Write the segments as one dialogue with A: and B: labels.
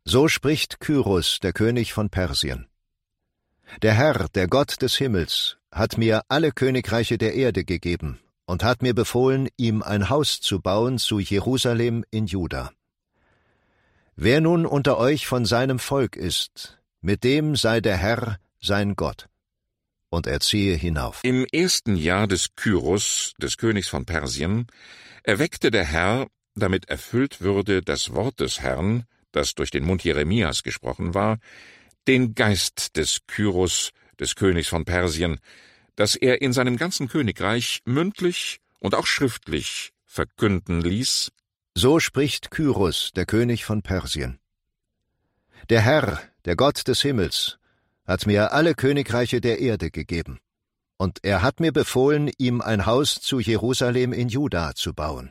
A: So spricht Kyros, der König von Persien. Der Herr, der Gott des Himmels, hat mir alle Königreiche der Erde gegeben und hat mir befohlen, ihm ein Haus zu bauen zu Jerusalem in Juda. Wer nun unter euch von seinem Volk ist, mit dem sei der Herr sein Gott. Und er ziehe hinauf.
B: Im ersten Jahr des Kyros, des Königs von Persien, erweckte der Herr, damit erfüllt würde das Wort des Herrn, das durch den Mund Jeremias gesprochen war, den Geist des Kyros, des Königs von Persien, dass er in seinem ganzen Königreich mündlich und auch schriftlich verkünden ließ:
A: So spricht Kyros, der König von Persien. Der Herr, der Gott des Himmels, hat mir alle Königreiche der Erde gegeben, und er hat mir befohlen, ihm ein Haus zu Jerusalem in Juda zu bauen.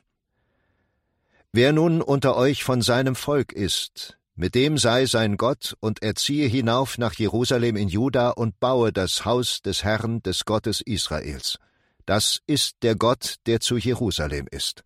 A: Wer nun unter euch von seinem Volk ist, mit dem sei sein Gott, und er ziehe hinauf nach Jerusalem in Juda und baue das Haus des Herrn, des Gottes Israels. Das ist der Gott, der zu Jerusalem ist.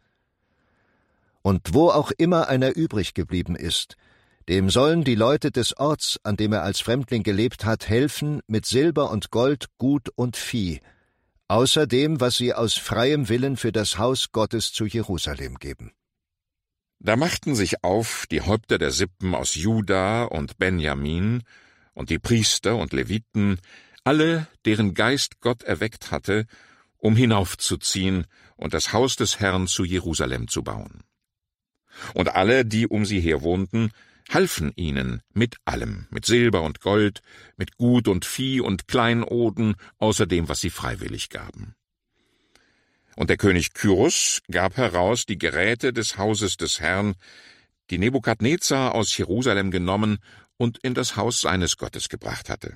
A: Und wo auch immer einer übrig geblieben ist, dem sollen die Leute des Orts, an dem er als Fremdling gelebt hat, helfen mit Silber und Gold, Gut und Vieh, außer dem, was sie aus freiem Willen für das Haus Gottes zu Jerusalem geben.
B: Da machten sich auf die Häupter der Sippen aus Juda und Benjamin und die Priester und Leviten, alle, deren Geist Gott erweckt hatte, um hinaufzuziehen und das Haus des Herrn zu Jerusalem zu bauen. Und alle, die um sie her wohnten, halfen ihnen mit allem, mit Silber und Gold, mit Gut und Vieh und Kleinoden, außer dem, was sie freiwillig gaben. Und der König Kyros gab heraus die Geräte des Hauses des Herrn, die Nebukadnezar aus Jerusalem genommen und in das Haus seines Gottes gebracht hatte.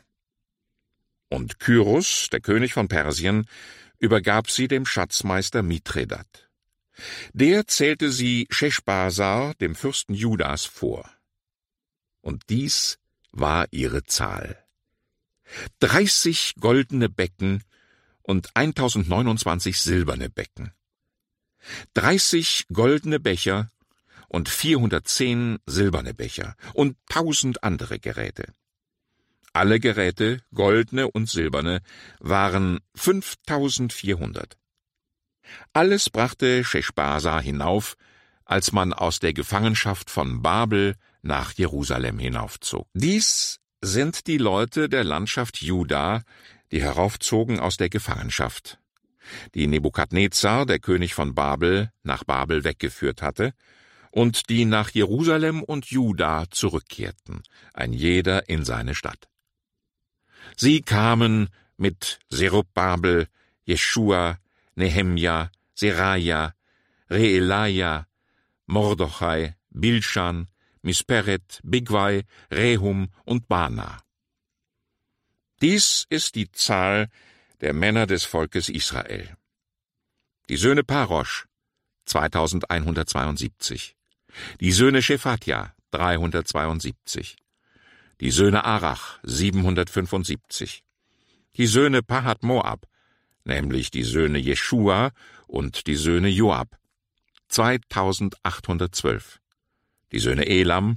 B: Und Kyros, der König von Persien, übergab sie dem Schatzmeister Mithredat. Der zählte sie Scheschbasar, dem Fürsten Judas, vor. Und dies war ihre Zahl: 30 goldene Becken und 1029 silberne Becken, 30 goldene Becher und 410 silberne Becher und 1000 andere Geräte. Alle Geräte, goldene und silberne, waren 5400. Alles brachte Scheschbasar hinauf, als man aus der Gefangenschaft von Babel nach Jerusalem hinaufzog. Dies sind die Leute der Landschaft Juda, die heraufzogen aus der Gefangenschaft, die Nebukadnezar, der König von Babel, nach Babel weggeführt hatte, und die nach Jerusalem und Juda zurückkehrten, ein jeder in seine Stadt. Sie kamen mit Serubbabel, Jeschua, Nehemja, Seraja, Reelaja, Mordochai, Bilschan, Misperet, Bigwai, Rehum und Bana. Dies ist die Zahl der Männer des Volkes Israel. Die Söhne Parosch, 2172. Die Söhne Schephatja, 372. Die Söhne Arach, 775. Die Söhne Pahat Moab, nämlich die Söhne Jeschua und die Söhne Joab, 2812. Die Söhne Elam,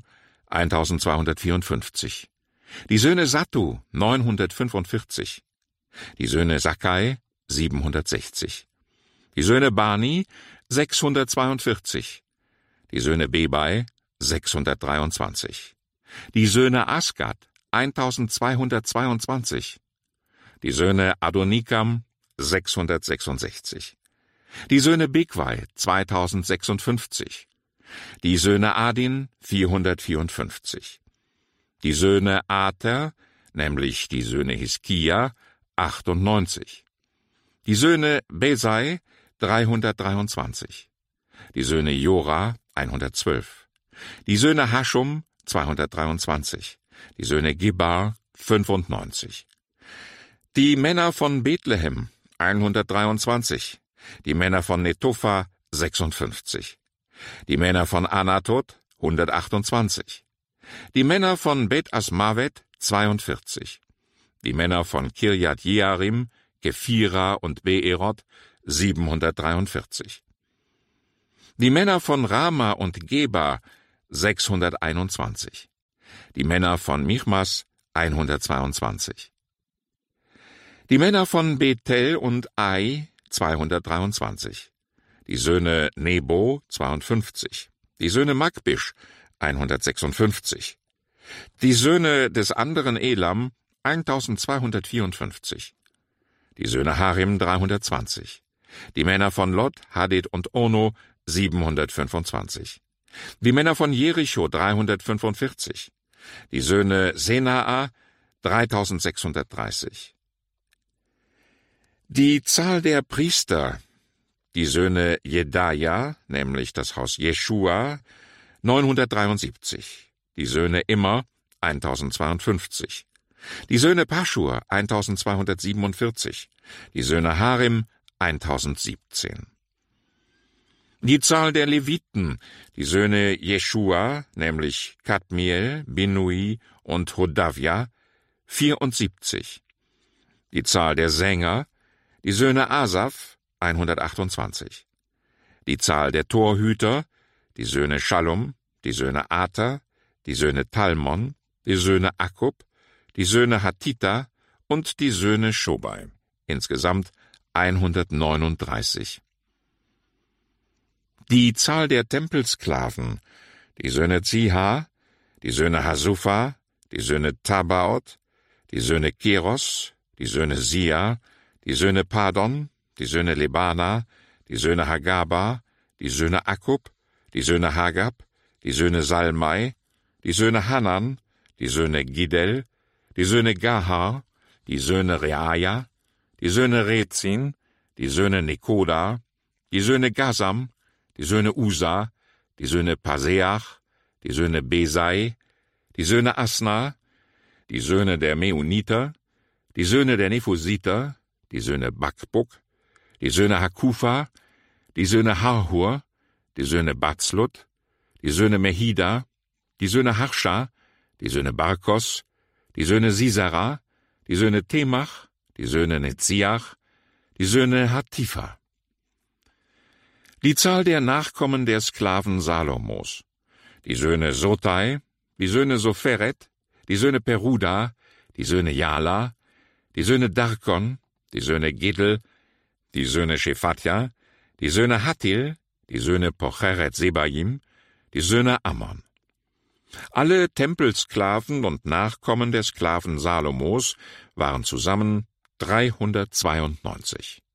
B: 1254. Die Söhne Sattu, 945. Die Söhne Sakkai, 760. Die Söhne Bani, 642. Die Söhne Bebai, 623. Die Söhne Asgad, 1222. Die Söhne Adonikam, 666. Die Söhne Bigwai, 2056. Die Söhne Adin, 454. Die Söhne Ater, nämlich die Söhne Hiskia, 98. Die Söhne Besai, 323. Die Söhne Jora, 112. Die Söhne Haschum, 223. Die Söhne Gibar, 95. Die Männer von Bethlehem, 123. Die Männer von Netopha, 56. Die Männer von Anatot, 128. Die Männer von Bet Asmavet, 42. Die Männer von Kirjat Jearim, Kephira und Beerot, 743. Die Männer von Rama und Geba, 621. Die Männer von Michmas 122. Die Männer von Bethel und Ai 223. Die Söhne Nebo 52. Die Söhne Magbisch 156. Die Söhne des anderen Elam 1254. Die Söhne Harim 320. Die Männer von Lot, Hadid und Ono 725. Die Männer von Jericho 345. Die Söhne Senaa 3630. Die Zahl der Priester, die Söhne Jedaja, nämlich das Haus Jeschua, 973. Die Söhne Immer 1052. Die Söhne Paschur 1247. Die Söhne Harim 1017. Die Zahl der Leviten, die Söhne Jeschua, nämlich Kadmiel, Binui und Hodavia, 74. Die Zahl der Sänger, die Söhne Asaf, 128. Die Zahl der Torhüter, die Söhne Schallum, die Söhne Ater, die Söhne Talmon, die Söhne Akkub, die Söhne Hatita und die Söhne Schobai, insgesamt 139. Die Zahl der Tempelsklaven, die Söhne Ziha, die Söhne Hasufa, die Söhne Tabaot, die Söhne Keros, die Söhne Sia, die Söhne Padon, die Söhne Lebana, die Söhne Hagaba, die Söhne Akkub, die Söhne Hagab, die Söhne Salmai, die Söhne Hanan, die Söhne Gidel, die Söhne Gahar, die Söhne Reaja, die Söhne Rezin, die Söhne Nekoda, die Söhne Gasam, die Söhne Usa, die Söhne Paseach, die Söhne Besai, die Söhne Asna, die Söhne der Meuniter, die Söhne der Nephusiter, die Söhne Bakbuk, die Söhne Hakufa, die Söhne Harhur, die Söhne Batzlut, die Söhne Mehida, die Söhne Harscha, die Söhne Barkos, die Söhne Sisera, die Söhne Temach, die Söhne Netziach, die Söhne Hatifa. Die Zahl der Nachkommen der Sklaven Salomos, die Söhne Sotai, die Söhne Sopheret, die Söhne Peruda, die Söhne Jala, die Söhne Darkon, die Söhne Gedel, die Söhne Shephatja, die Söhne Hattil, die Söhne Pocheret-Sebaim, die Söhne Ammon. Alle Tempelsklaven und Nachkommen der Sklaven Salomos waren zusammen 392.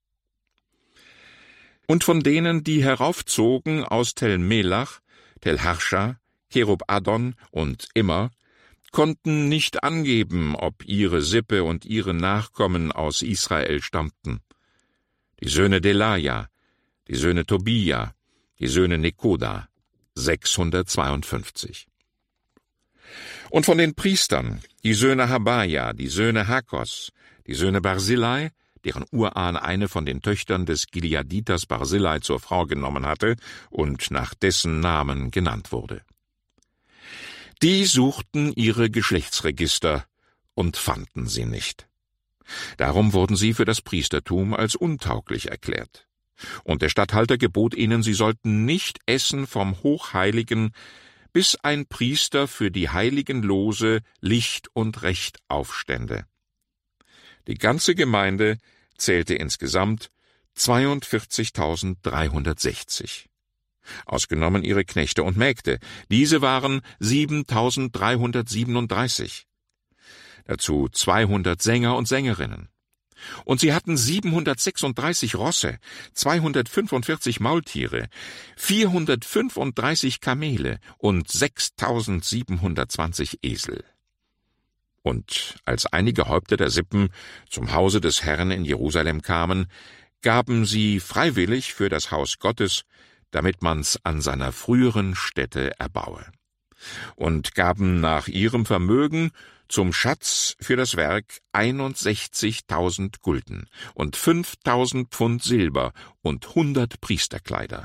B: Und von denen, die heraufzogen aus Tel Melach, Tel Harscha, Cherub Adon und Immer, konnten nicht angeben, ob ihre Sippe und ihre Nachkommen aus Israel stammten. Die Söhne Delaja, die Söhne Tobia, die Söhne Nekoda, 652. Und von den Priestern, die Söhne Habaja, die Söhne Hakos, die Söhne Barzillai, deren Urahn eine von den Töchtern des Gileaditers Barzillai zur Frau genommen hatte und nach dessen Namen genannt wurde. Die suchten ihre Geschlechtsregister und fanden sie nicht. Darum wurden sie für das Priestertum als untauglich erklärt. Und der Statthalter gebot ihnen, sie sollten nicht essen vom Hochheiligen, bis ein Priester für die heiligen Lose Licht und Recht aufstände. Die ganze Gemeinde zählte insgesamt 42.360. Ausgenommen ihre Knechte und Mägde. Diese waren 7.337. Dazu 200 Sänger und Sängerinnen. Und sie hatten 736 Rosse, 245 Maultiere, 435 Kamele und 6.720 Esel. Und als einige Häupter der Sippen zum Hause des Herrn in Jerusalem kamen, gaben sie freiwillig für das Haus Gottes, damit man's an seiner früheren Stätte erbaue, und gaben nach ihrem Vermögen zum Schatz für das Werk 61.000 Gulden und 5.000 Pfund Silber und 100 Priesterkleider.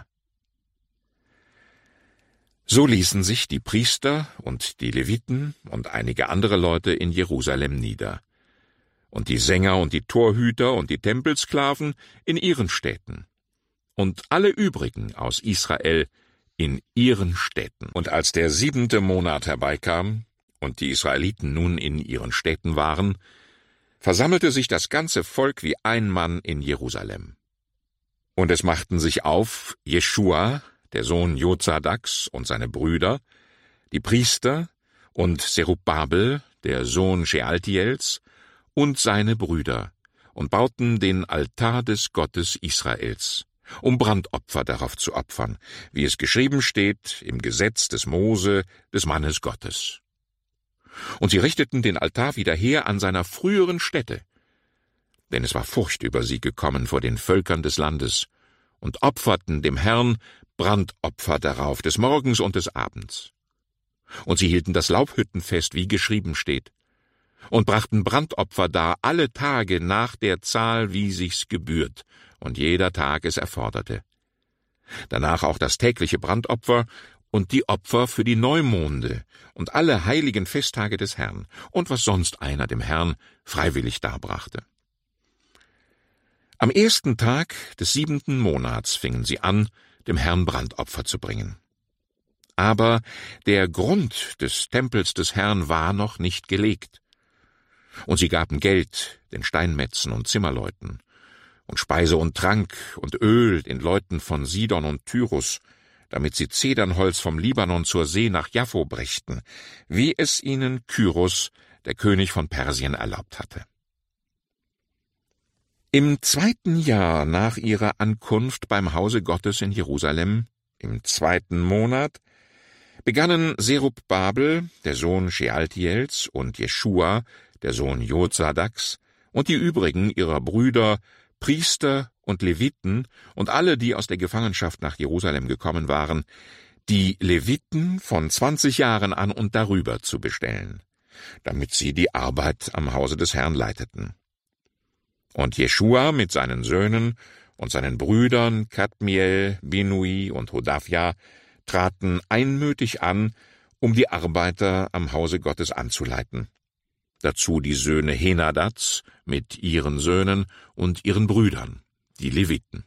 B: So ließen sich die Priester und die Leviten und einige andere Leute in Jerusalem nieder, und die Sänger und die Torhüter und die Tempelsklaven in ihren Städten, und alle übrigen aus Israel in ihren Städten. Und als der 7. Monat herbeikam, und die Israeliten nun in ihren Städten waren, versammelte sich das ganze Volk wie ein Mann in Jerusalem. Und es machten sich auf Jeschua, der Sohn Jozadaks, und seine Brüder, die Priester, und Zerubabel, der Sohn Shealtiels, und seine Brüder, und bauten den Altar des Gottes Israels, um Brandopfer darauf zu opfern, wie es geschrieben steht im Gesetz des Mose, des Mannes Gottes. Und sie richteten den Altar wieder her an seiner früheren Stätte, denn es war Furcht über sie gekommen vor den Völkern des Landes, und opferten dem Herrn Brandopfer darauf, des Morgens und des Abends. Und sie hielten das Laubhüttenfest, wie geschrieben steht, und brachten Brandopfer dar alle Tage nach der Zahl, wie sich's gebührt, und jeder Tag es erforderte. Danach auch das tägliche Brandopfer und die Opfer für die Neumonde und alle heiligen Festtage des Herrn und was sonst einer dem Herrn freiwillig darbrachte. Am 1. Tag des 7. Monats fingen sie an, dem Herrn Brandopfer zu bringen. Aber der Grund des Tempels des Herrn war noch nicht gelegt. Und sie gaben Geld den Steinmetzen und Zimmerleuten, und Speise und Trank und Öl den Leuten von Sidon und Tyrus, damit sie Zedernholz vom Libanon zur See nach Jaffo brächten, wie es ihnen Kyros, der König von Persien, erlaubt hatte. Im 2. Jahr nach ihrer Ankunft beim Hause Gottes in Jerusalem, im 2. Monat, begannen Zerubabel, der Sohn Shealtiels, und Jeschua, der Sohn Jozadaks, und die übrigen ihrer Brüder, Priester und Leviten und alle, die aus der Gefangenschaft nach Jerusalem gekommen waren, die Leviten von 20 Jahren an und darüber zu bestellen, damit sie die Arbeit am Hause des Herrn leiteten. Und Jeschua mit seinen Söhnen und seinen Brüdern Kadmiel, Binui und Hodavia traten einmütig an, um die Arbeiter am Hause Gottes anzuleiten. Dazu die Söhne Henadads mit ihren Söhnen und ihren Brüdern, die Leviten.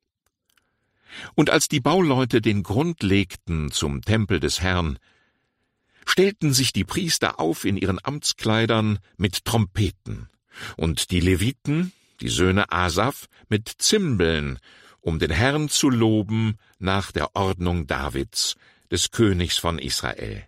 B: Und als die Bauleute den Grund legten zum Tempel des Herrn, stellten sich die Priester auf in ihren Amtskleidern mit Trompeten, und die Leviten, die Söhne Asaf, mit Zimbeln, um den Herrn zu loben nach der Ordnung Davids, des Königs von Israel.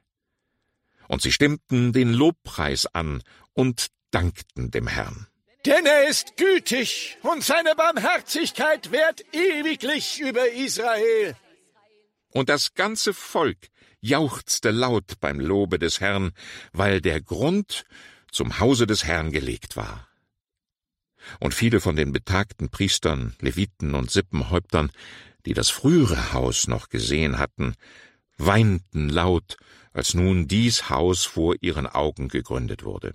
B: Und sie stimmten den Lobpreis an und dankten dem Herrn.
C: Denn er ist gütig, und seine Barmherzigkeit währt ewiglich über Israel.
B: Und das ganze Volk jauchzte laut beim Lobe des Herrn, weil der Grund zum Hause des Herrn gelegt war. Und viele von den betagten Priestern, Leviten und Sippenhäuptern, die das frühere Haus noch gesehen hatten, weinten laut, als nun dies Haus vor ihren Augen gegründet wurde.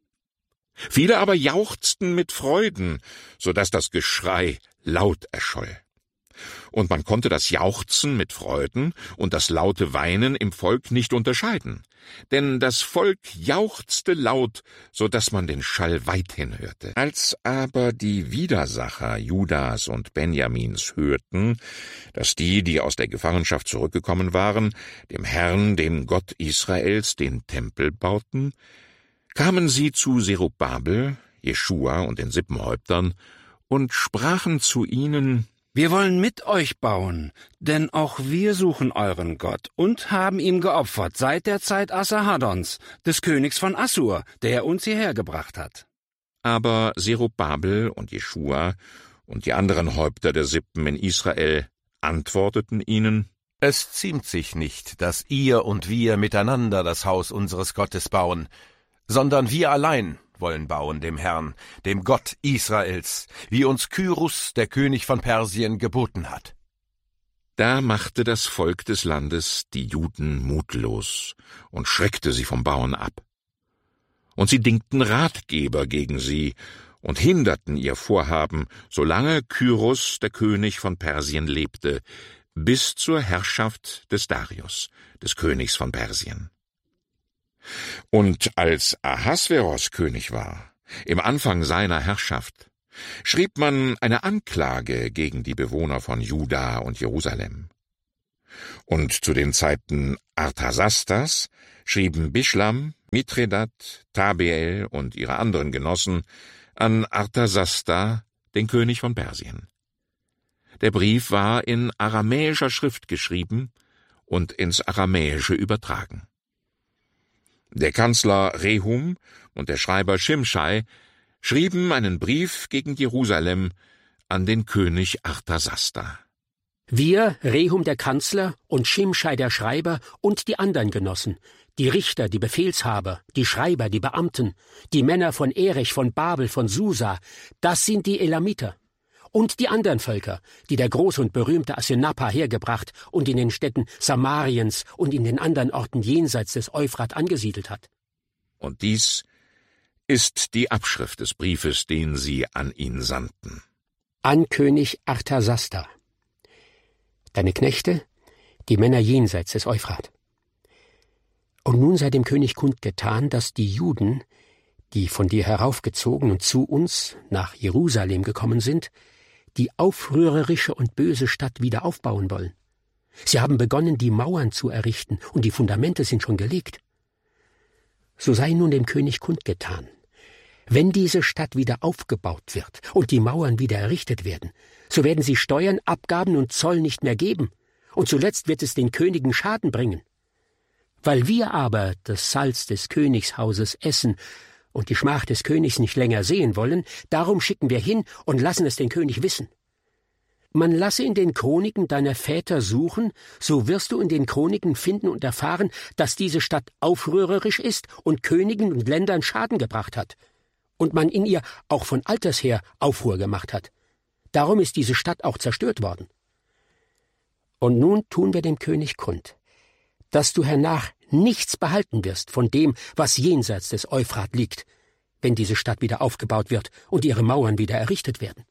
B: Viele aber jauchzten mit Freuden, so daß das Geschrei laut erscholl. Und man konnte das Jauchzen mit Freuden und das laute Weinen im Volk nicht unterscheiden, denn das Volk jauchzte laut, so daß man den Schall weithin hörte. Als aber die Widersacher Judas und Benjamins hörten, dass die aus der Gefangenschaft zurückgekommen waren, dem Herrn, dem Gott Israels, den Tempel bauten, kamen sie zu Zerubabel, Jeschua und den Sippenhäuptern und sprachen zu ihnen:
D: Wir wollen mit euch bauen, denn auch wir suchen euren Gott und haben ihm geopfert seit der Zeit Asarhaddons, des Königs von Assur, der uns hierher gebracht hat.
B: Aber Zerubabel und Jeschua und die anderen Häupter der Sippen in Israel antworteten ihnen:
E: Es ziemt sich nicht, dass ihr und wir miteinander das Haus unseres Gottes bauen, sondern wir allein wollen bauen dem Herrn, dem Gott Israels, wie uns Kyros, der König von Persien, geboten hat.
B: Da machte das Volk des Landes die Juden mutlos und schreckte sie vom Bauen ab. Und sie dingten Ratgeber gegen sie und hinderten ihr Vorhaben, solange Kyros, der König von Persien, lebte, bis zur Herrschaft des Darius, des Königs von Persien. Und als Ahasveros König war, im Anfang seiner Herrschaft, schrieb man eine Anklage gegen die Bewohner von Juda und Jerusalem. Und zu den Zeiten Artasastas schrieben Bischlam, Mithredat, Tabeel und ihre anderen Genossen an Arthasasta, den König von Persien. Der Brief war in aramäischer Schrift geschrieben und ins Aramäische übertragen. Der Kanzler Rehum und der Schreiber Schimschai schrieben einen Brief gegen Jerusalem an den König Arthasasta.
F: Wir, Rehum der Kanzler und Schimschai der Schreiber und die anderen Genossen, die Richter, die Befehlshaber, die Schreiber, die Beamten, die Männer von Erech, von Babel, von Susa, das sind die Elamiter. Und die anderen Völker, die der große und berühmte Assinappa hergebracht und in den Städten Samariens und in den anderen Orten jenseits des Euphrat angesiedelt hat.
B: Und dies ist die Abschrift des Briefes, den sie an ihn sandten.
F: An König Arthasasta. Deine Knechte, die Männer jenseits des Euphrat. Und nun sei dem König kundgetan, dass die Juden, die von dir heraufgezogen und zu uns nach Jerusalem gekommen sind, die aufrührerische und böse Stadt wieder aufbauen wollen. Sie haben begonnen, die Mauern zu errichten, und die Fundamente sind schon gelegt. So sei nun dem König kundgetan: Wenn diese Stadt wieder aufgebaut wird und die Mauern wieder errichtet werden, so werden sie Steuern, Abgaben und Zoll nicht mehr geben, und zuletzt wird es den Königen Schaden bringen. Weil wir aber das Salz des Königshauses essen und die Schmach des Königs nicht länger sehen wollen, darum schicken wir hin und lassen es den König wissen. Man lasse in den Chroniken deiner Väter suchen, so wirst du in den Chroniken finden und erfahren, dass diese Stadt aufrührerisch ist und Königen und Ländern Schaden gebracht hat, und man in ihr auch von alters her Aufruhr gemacht hat. Darum ist diese Stadt auch zerstört worden. Und nun tun wir dem König kund, dass du hernach nichts behalten wirst von dem, was jenseits des Euphrat liegt, wenn diese Stadt wieder aufgebaut wird und ihre Mauern wieder errichtet werden.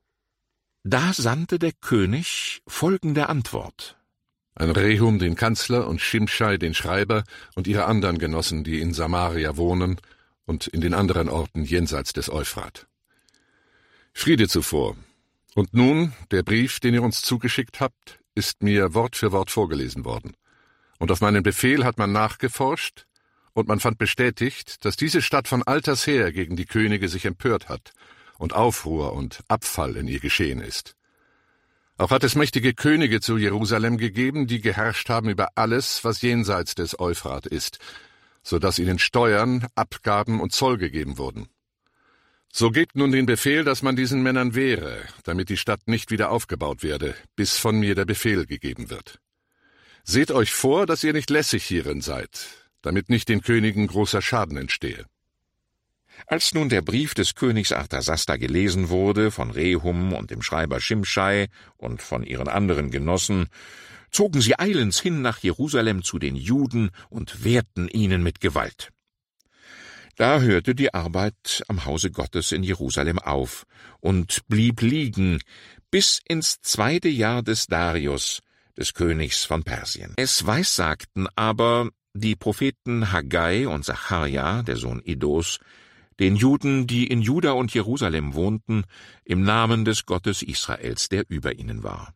B: Da sandte der König folgende Antwort:
G: An Rehum den Kanzler und Schimschai den Schreiber und ihre anderen Genossen, die in Samaria wohnen und in den anderen Orten jenseits des Euphrat. Friede zuvor. Und nun, der Brief, den ihr uns zugeschickt habt, ist mir Wort für Wort vorgelesen worden. Und auf meinen Befehl hat man nachgeforscht, und man fand bestätigt, dass diese Stadt von alters her gegen die Könige sich empört hat und Aufruhr und Abfall in ihr geschehen ist. Auch hat es mächtige Könige zu Jerusalem gegeben, die geherrscht haben über alles, was jenseits des Euphrat ist, so dass ihnen Steuern, Abgaben und Zoll gegeben wurden. So gebt nun den Befehl, dass man diesen Männern wehre, damit die Stadt nicht wieder aufgebaut werde, bis von mir der Befehl gegeben wird. Seht euch vor, dass ihr nicht lässig hierin seid, damit nicht den Königen großer Schaden entstehe.
B: Als nun der Brief des Königs Arthasasta gelesen wurde von Rehum und dem Schreiber Schimschai und von ihren anderen Genossen, zogen sie eilends hin nach Jerusalem zu den Juden und wehrten ihnen mit Gewalt. Da hörte die Arbeit am Hause Gottes in Jerusalem auf und blieb liegen bis ins 2. Jahr des Darius, des Königs von Persien. Es weissagten aber die Propheten Haggai und Zacharja, der Sohn Iddos, den Juden, die in Juda und Jerusalem wohnten, im Namen des Gottes Israels, der über ihnen war.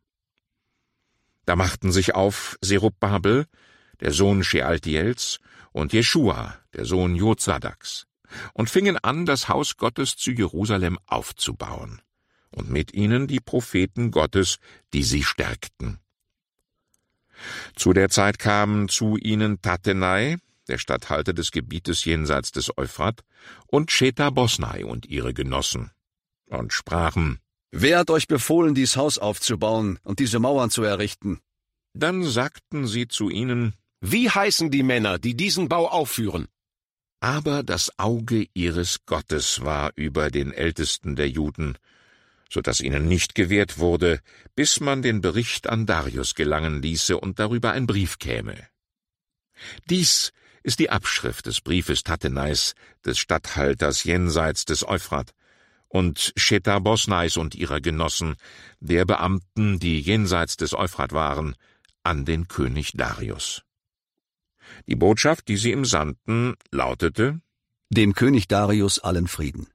B: Da machten sich auf Serubbabel, der Sohn Shealtiels, und Jeschua, der Sohn Jozadaks, und fingen an, das Haus Gottes zu Jerusalem aufzubauen, und mit ihnen die Propheten Gottes, die sie stärkten. Zu der Zeit kamen zu ihnen Tattenai, der Statthalter des Gebietes jenseits des Euphrat, und Shetha-Bosnai und ihre Genossen, und sprachen:
H: Wer hat euch befohlen, dies Haus aufzubauen und diese Mauern zu errichten?
B: Dann sagten sie zu ihnen:
E: Wie heißen die Männer, die diesen Bau aufführen?
B: Aber das Auge ihres Gottes war über den Ältesten der Juden, so dass ihnen nicht gewährt wurde, bis man den Bericht an Darius gelangen ließe und darüber ein Brief käme. Dies ist die Abschrift des Briefes Tattenais, des Statthalters jenseits des Euphrat, und Shetha-Bosnais und ihrer Genossen, der Beamten, die jenseits des Euphrat waren, an den König Darius. Die Botschaft, die sie ihm sandten, lautete:
H: Dem König Darius allen Frieden.